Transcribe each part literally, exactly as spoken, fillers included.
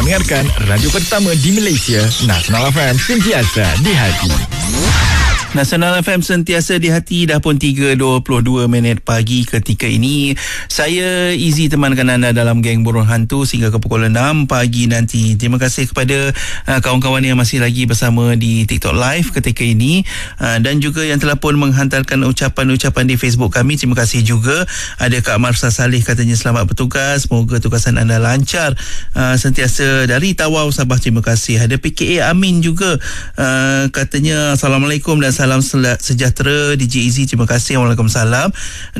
dengarkan radio pertama di Malaysia, Nasional F M, sentiasa di hati. Nasional F M sentiasa di hati. Dah pun tiga dua puluh dua minit pagi ketika ini. Saya Izzy temankan anda dalam Geng Burung Hantu sehingga ke pukul enam pagi nanti. Terima kasih kepada uh, kawan-kawan yang masih lagi bersama di TikTok Live ketika ini, uh, dan juga yang telah pun menghantarkan ucapan-ucapan di Facebook kami. Terima kasih juga. Ada Kak Marsa Salih katanya selamat bertugas, semoga tugasan anda lancar, uh, sentiasa dari Tawau, Sabah. Terima kasih. Ada P K A Amin juga, uh, katanya Assalamualaikum dan salam sejahtera D J Izzy. Terima kasih. Waalaikumsalam.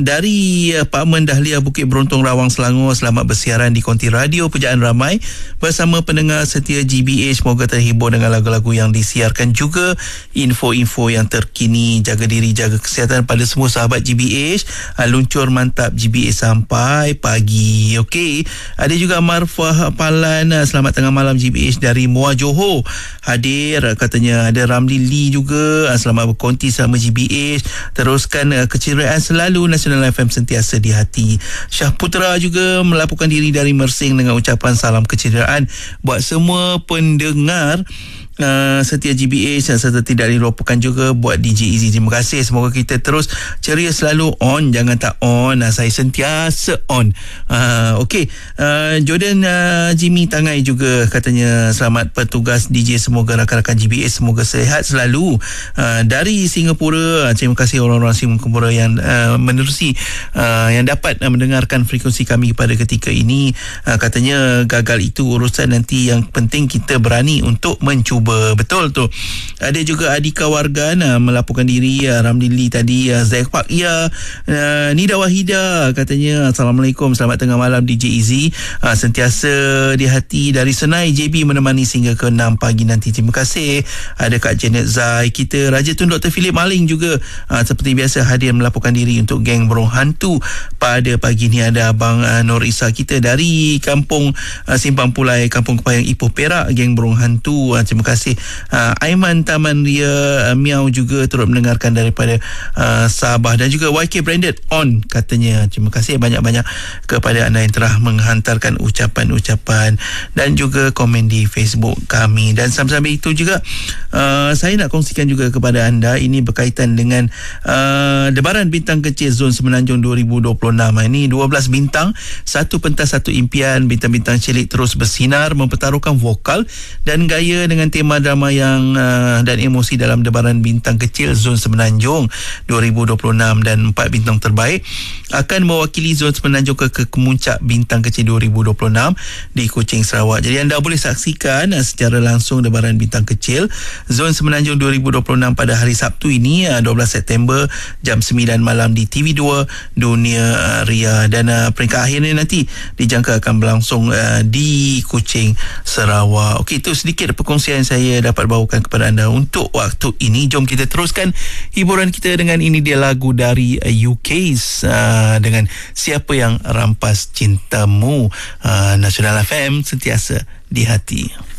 Dari uh, Pak Men Dahlia, Bukit Beruntong, Rawang, Selangor, selamat bersiaran di konti radio Pujaan Ramai bersama pendengar setia G B H. Semoga terhibur dengan lagu-lagu yang disiarkan, juga info-info yang terkini. Jaga diri, jaga kesihatan pada semua sahabat G B H. uh, luncur mantap G B H sampai pagi. Okey, ada juga Marfah Palan, uh, selamat tengah malam G B H dari Muar Johor hadir, uh, katanya. Ada Ramli Lee juga, uh, selamat berkonti sama G B H. Teruskan uh, keceriaan selalu, Nasional F M sentiasa di hati. Syah Putra juga melaporkan diri dari Mersing dengan ucapan salam keceriaan buat semua pendengar Uh, setia G B H, serta tidak dilupakan juga buat D J Izzy. Terima kasih. Semoga kita terus ceria selalu on, jangan tak on. Uh, saya sentiasa on. Uh, Okey, uh, Jordan uh, Jimmy Tangai juga katanya selamat bertugas D J, semoga rakan-rakan G B H semoga sehat selalu. Uh, dari Singapura, uh, terima kasih orang-orang Singapura yang uh, menerusi, uh, yang dapat uh, mendengarkan frekuensi kami pada ketika ini. Uh, katanya gagal itu urusan nanti, yang penting kita berani untuk mencuba. Betul tu. Ada juga Adika Wargan uh, melaporkan diri, uh, Ramdili tadi, uh, Zaik Pak ya, uh, Nida Wahida katanya Assalamualaikum, selamat tengah malam D J Izzy, uh, sentiasa di hati dari Senai J B menemani sehingga ke enam pagi nanti. Terima kasih. Ada Kak Janet Zai kita, Raja Tun Doktor Philip Maling juga uh, seperti biasa hadir melaporkan diri untuk Geng Burung Hantu pada pagi ni. Ada Abang uh, Nur Isa kita dari Kampung uh, Simpang Pulai, Kampung Kepayang, Ipoh, Perak, Geng Burung Hantu. uh, terima kasih. Uh, Aiman Taman Ria uh, Miau juga turut mendengarkan daripada uh, Sabah, dan juga Y K Branded on katanya. Terima kasih banyak-banyak kepada anda yang telah menghantarkan ucapan-ucapan dan juga komen di Facebook kami. Dan sambil-sambil itu juga uh, saya nak kongsikan juga kepada anda, ini berkaitan dengan uh, Debaran Bintang Kecil Zon Semenanjung dua ribu dua puluh enam. Ini dua belas bintang, satu pentas satu impian. Bintang-bintang cilik terus bersinar mempertaruhkan vokal dan gaya dengan tema drama yang uh, dan emosi dalam Debaran Bintang Kecil Zon Semenanjung dua ribu dua puluh enam, dan empat bintang terbaik akan mewakili Zon Semenanjung ke, ke Kemuncak Bintang Kecil dua ribu dua puluh enam di Kuching, Sarawak. Jadi anda boleh saksikan uh, secara langsung Debaran Bintang Kecil Zon Semenanjung dua ribu dua puluh enam pada hari Sabtu ini, uh, dua belas September jam sembilan malam di T V dua Dunia uh, Ria, dan uh, peringkat akhirnya nanti dijangka akan berlangsung uh, di Kuching, Sarawak. Okey, itu sedikit perkongsian saya dapat bawakan kepada anda untuk waktu ini. Jom kita teruskan hiburan kita dengan ini dia lagu dari U K uh, dengan Siapa Yang Rampas Cintamu. uh, Nasional F M sentiasa di hati.